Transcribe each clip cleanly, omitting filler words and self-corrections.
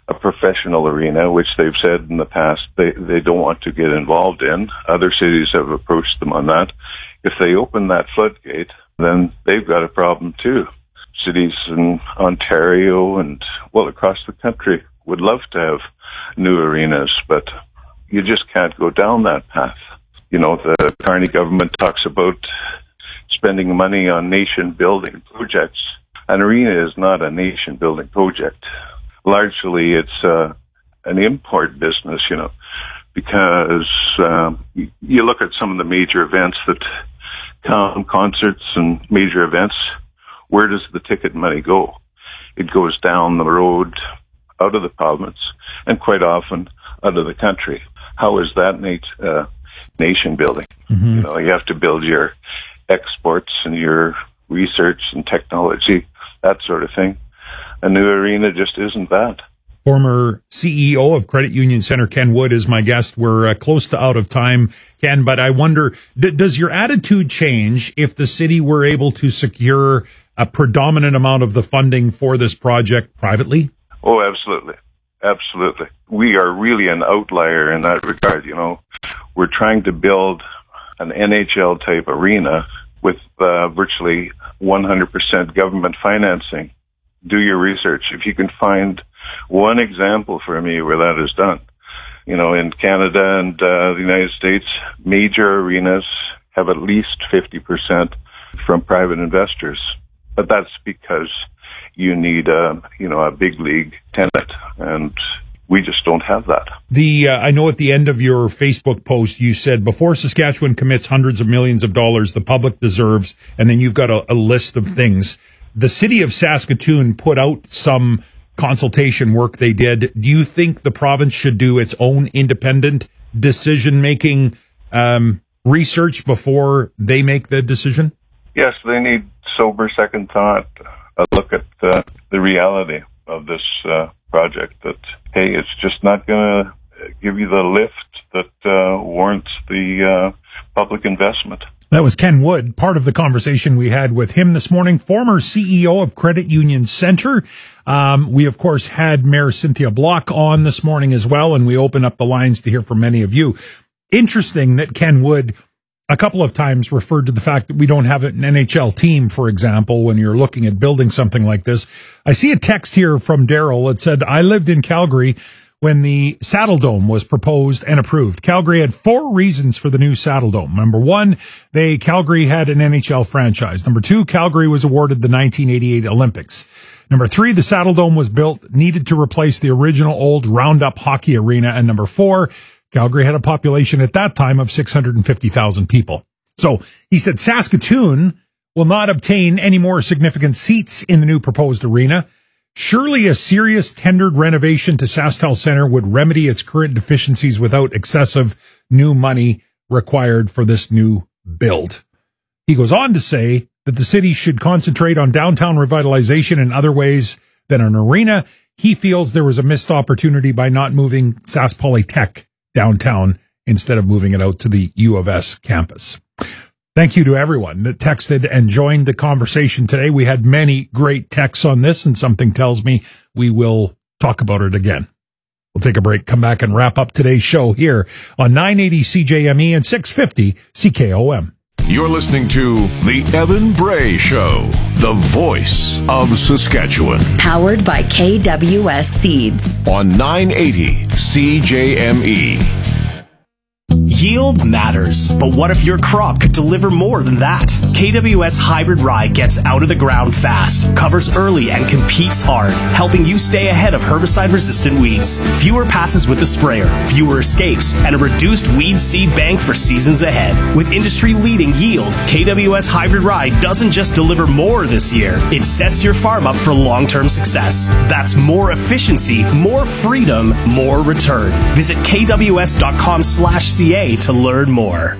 a professional arena, which they've said in the past they don't want to get involved in. Other cities have approached them on that. If they open that floodgate, then they've got a problem too. Cities in Ontario and, well, across the country would love to have new arenas, but you just can't go down that path. You know, the Carney government talks about spending money on nation-building projects. An arena is not a nation-building project. Largely, it's an import business, you know, because you look at some of the major events that come, concerts and major events, where does the ticket money go? It goes down the road, out of the province, and quite often out of the country. How is that nation building? Mm-hmm. You know, you have to build your exports and your research and technology, that sort of thing. A new arena just isn't that. Former CEO of Credit Union Centre, Ken Wood, is my guest. We're close to out of time, Ken, but I wonder, does your attitude change if the city were able to secure a predominant amount of the funding for this project privately? Oh, absolutely. Absolutely. We are really an outlier in that regard. You know, we're trying to build an NHL type arena with virtually 100% government financing. Do your research. If you can find one example for me where that is done. You know, in Canada and the United States, major arenas have at least 50% from private investors. But that's because you need a big league tenant, and we just don't have that. I know at the end of your Facebook post, you said, before Saskatchewan commits hundreds of millions of dollars, the public deserves, and then you've got a list of things. The city of Saskatoon put out some consultation work they did. Do you think the province should do its own independent decision-making research before they make the decision? Yes, they need sober second thought, a look at the reality of this project, that, hey, it's just not going to give you the lift that warrants the public investment. That was Ken Wood, part of the conversation we had with him this morning, former CEO of Credit Union Centre. We, of course, had Mayor Cynthia Block on this morning as well, and we open up the lines to hear from many of you. Interesting that Ken Wood a couple of times referred to the fact that we don't have an NHL team, for example, when you're looking at building something like this. I see a text here from Daryl. It said, I lived in Calgary when the Saddle Dome was proposed and approved. Calgary had 4 reasons for the new Saddle Dome. Number 1, Calgary had an NHL franchise. Number 2, Calgary was awarded the 1988 Olympics. Number 3, the Saddle Dome was built, needed to replace the original old Roundup hockey arena. And number 4, Calgary had a population at that time of 650,000 people. So he said Saskatoon will not obtain any more significant seats in the new proposed arena. Surely a serious tendered renovation to SaskTel Centre would remedy its current deficiencies without excessive new money required for this new build. He goes on to say that the city should concentrate on downtown revitalization in other ways than an arena. He feels there was a missed opportunity by not moving Sask Polytech downtown instead of moving it out to the U of S campus. Thank you to everyone that texted and joined the conversation today. We had many great texts on this, and something tells me we will talk about it again. We'll take a break, come back, and wrap up today's show here on 980 CJME and 650 CKOM. You're listening to The Evan Bray Show, the voice of Saskatchewan. Powered by KWS Seeds. On 980 CJME. Yield matters, but what if your crop could deliver more than that? KWS Hybrid Rye gets out of the ground fast, covers early, and competes hard, helping you stay ahead of herbicide-resistant weeds. Fewer passes with the sprayer, fewer escapes, and a reduced weed seed bank for seasons ahead. With industry-leading yield, KWS Hybrid Rye doesn't just deliver more this year, it sets your farm up for long-term success. That's more efficiency, more freedom, more return. Visit kws.com/CA to learn more.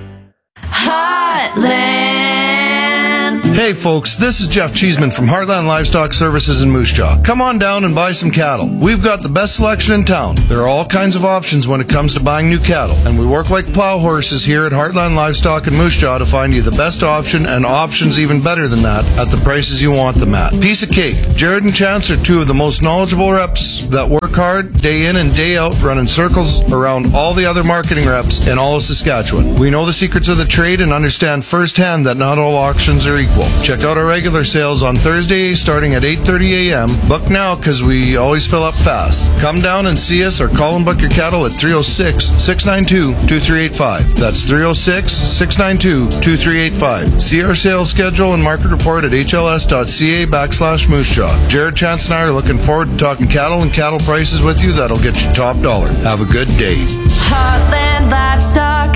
Heartland. Hey folks, this is Jeff Cheeseman from Heartland Livestock Services in Moose Jaw. Come on down and buy some cattle. We've got the best selection in town. There are all kinds of options when it comes to buying new cattle, and we work like plow horses here at Heartland Livestock in Moose Jaw to find you the best option, and options even better than that at the prices you want them at. Piece of cake. Jared and Chance are 2 of the most knowledgeable reps that work work hard, day in and day out, running circles around all the other marketing reps in all of Saskatchewan. We know the secrets of the trade and understand firsthand that not all auctions are equal. Check out our regular sales on Thursday starting at 8:30 a.m. Book now because we always fill up fast. Come down and see us or call and book your cattle at 306-692-2385. That's 306-692-2385. See our sales schedule and market report at hls.ca/Moose Jaw. Jared, Chance, and I are looking forward to talking cattle and cattle prices with you that'll get you top dollar. Have a good day. Heartland Livestock.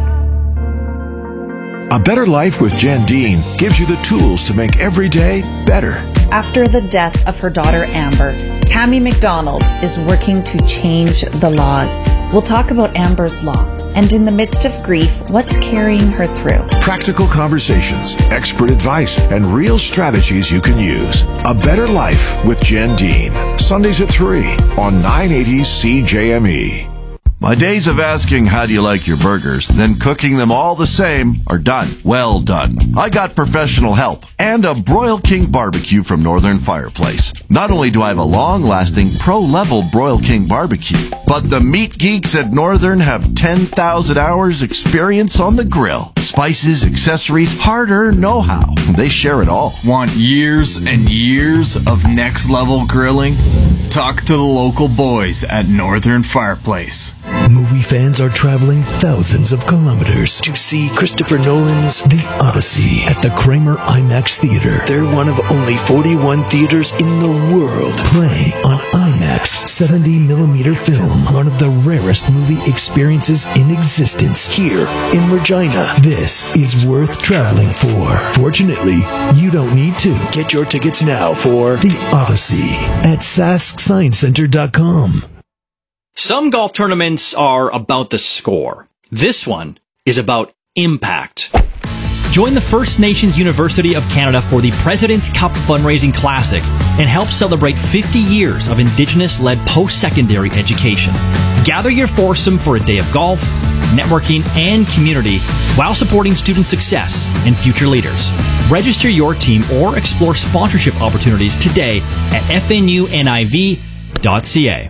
A Better Life with Jen Dean gives you the tools to make every day better. After the death of her daughter Amber, Tammy McDonald is working to change the laws. We'll talk about Amber's law and in the midst of grief, what's carrying her through. Practical conversations, expert advice, and real strategies you can use. A Better Life with Jen Dean. Sundays at 3 on 980 CJME. My days of asking how do you like your burgers, then cooking them all the same are done. Well done. I got professional help and a Broil King barbecue from Northern Fireplace. Not only do I have a long-lasting pro-level Broil King barbecue, but the meat geeks at Northern have 10,000 hours experience on the grill. Spices, accessories, hard-earned know-how. They share it all. Want years and years of next-level grilling? Talk to the local boys at Northern Fireplace. Movie fans are traveling thousands of kilometers to see Christopher Nolan's The Odyssey at the Kramer IMAX Theater. They're one of only 41 theaters in the world playing on IMAX 70mm film, one of the rarest movie experiences in existence here in Regina. This is worth traveling for. Fortunately, you don't need to. Get your tickets now for The Odyssey at SaskScienceCenter.com. Some golf tournaments are about the score. This one is about impact. Join the First Nations University of Canada for the President's Cup Fundraising Classic and help celebrate 50 years of Indigenous-led post-secondary education. Gather your foursome for a day of golf, networking, and community while supporting student success and future leaders. Register your team or explore sponsorship opportunities today at fnuniv.ca.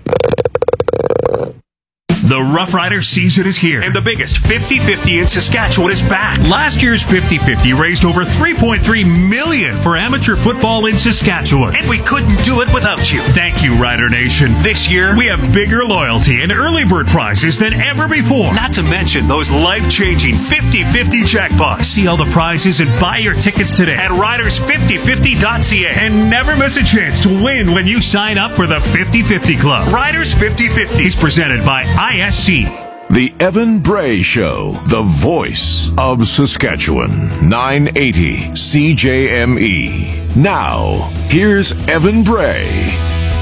The Rough Rider season is here, and the biggest 50-50 in Saskatchewan is back. Last year's 50-50 raised over $3.3 million for amateur football in Saskatchewan, and we couldn't do it without you. Thank you, Rider Nation. This year, we have bigger loyalty and early bird prizes than ever before, not to mention those life-changing 50-50 jackpots. See all the prizes and buy your tickets today at riders5050.ca, and never miss a chance to win when you sign up for the 50-50 Club. Riders 50-50 is presented by ISC. The Evan Bray Show, the voice of Saskatchewan, 980 CJME. Now, here's Evan Bray.